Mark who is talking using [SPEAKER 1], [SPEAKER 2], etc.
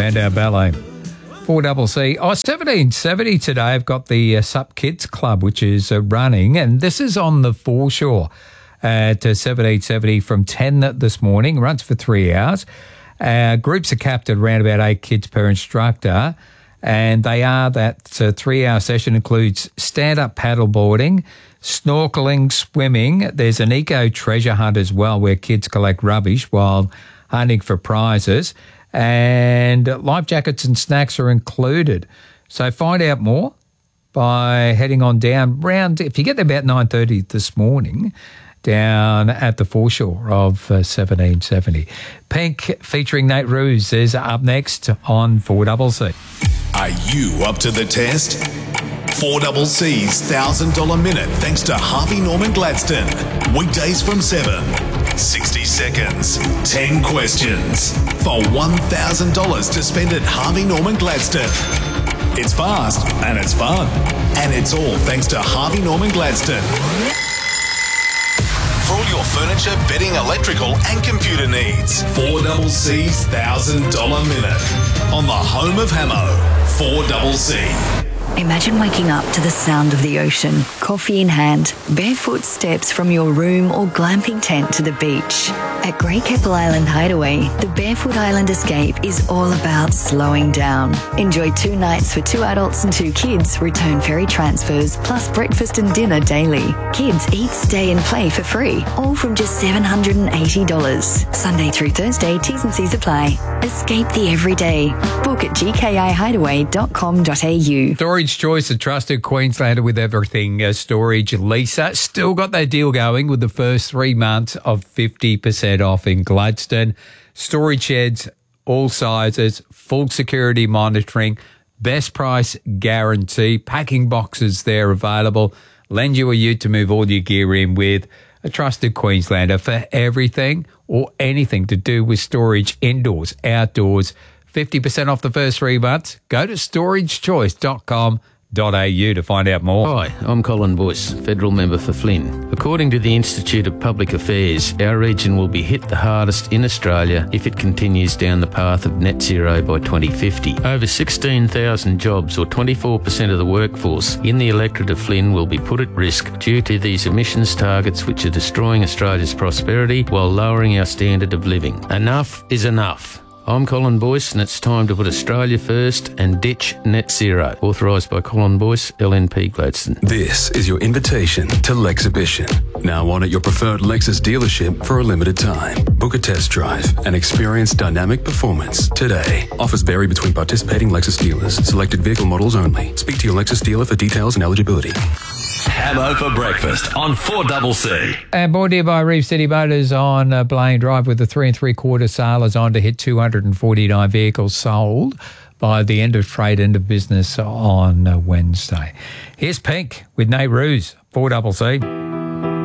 [SPEAKER 1] and our ballet. 4CC. 1770 today. I've got the Sup Kids Club, which is running, and this is on the foreshore at 1770 from 10 this morning. Runs for 3 hours. Groups are capped at around about 8 kids per instructor, and that 3-hour session includes stand-up paddleboarding, snorkeling, swimming. There's an eco treasure hunt as well where kids collect rubbish while hunting for prizes, and life jackets and snacks are included. So find out more by heading on down round, if you get there about 9:30 this morning, down at the foreshore of 1770. Pink featuring Nate Roos is up next on 4CC.
[SPEAKER 2] Are you up to the test? 4CC's $1,000 minute thanks to Harvey Norman Gladstone. Weekdays from 7. 60 seconds, 10 questions for $1,000 to spend at Harvey Norman Gladstone. It's fast and it's fun, and it's all thanks to Harvey Norman Gladstone. For all your furniture, bedding, electrical and computer needs, 4CC's $1,000 minute on the home of Hamo, 4CC.
[SPEAKER 3] Imagine waking up to the sound of the ocean, coffee in hand, barefoot steps from your room or glamping tent to the beach. At Grey Keppel Island Hideaway, the Barefoot Island Escape is all about slowing down. Enjoy 2 nights for 2 adults and 2 kids, return ferry transfers, plus breakfast and dinner daily. Kids eat, stay and play for free, all from just $780. Sunday through Thursday, T's and C's apply. Escape the everyday. Book at gkihideaway.com.au.
[SPEAKER 1] Storage Choice, a trusted Queenslander with everything storage. Lisa still got that deal going with the first 3 months of 50% off in Gladstone. Storage sheds, all sizes, full security monitoring, best price guarantee, packing boxes there available. Lend you a ute to move all your gear in with. A trusted Queenslander for everything or anything to do with storage, indoors, outdoors. 50% off the first 3 months. Go to storagechoice.com.au to find out more.
[SPEAKER 4] Hi, I'm Colin Boyce, Federal Member for Flynn. According to the Institute of Public Affairs, our region will be hit the hardest in Australia if it continues down the path of net zero by 2050. Over 16,000 jobs, or 24% of the workforce, in the electorate of Flynn will be put at risk due to these emissions targets which are destroying Australia's prosperity while lowering our standard of living. Enough is enough. I'm Colin Boyce, and it's time to put Australia first and ditch net zero. Authorised by Colin Boyce, LNP Gladstone.
[SPEAKER 5] This is your invitation to Lexhibition. Now on at your preferred Lexus dealership for a limited time. Book a test drive and experience dynamic performance today. Offers vary between participating Lexus dealers. Selected vehicle models only. Speak to your Lexus dealer for details and eligibility.
[SPEAKER 6] Hamo for breakfast on 4CC.
[SPEAKER 1] And brought to you by Reef City Motors on Blaine Drive, with the 3 3/4 sale on to hit 249 vehicles sold by the end of trade, end of business on Wednesday. Here's Pink with Nate Roos, 4CC.